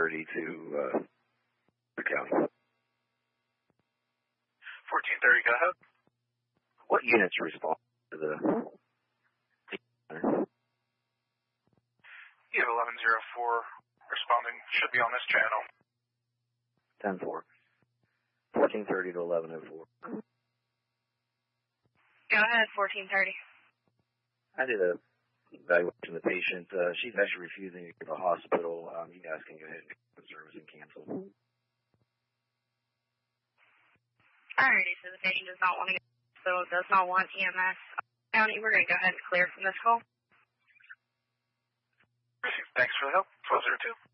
to the county. 1430, go ahead. What units respond to the You have 1104 responding. Should be on this channel. 10-4. 1430 to 1104. Go ahead, 1430. I did a evaluation of the patient. She's actually refusing to go to the hospital. You guys can go ahead and go to service and cancel. Alrighty, so the patient does not want to go to the hospital, does not want EMS. County, we're going to go ahead and clear from this call. Thanks for the help. 1202.